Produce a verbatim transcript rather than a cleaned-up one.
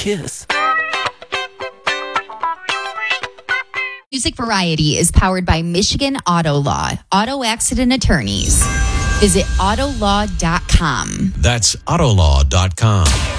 kiss. Music Variety is powered by Michigan Auto Law, auto accident attorneys. Visit auto law dot com. That's autolaw dot com.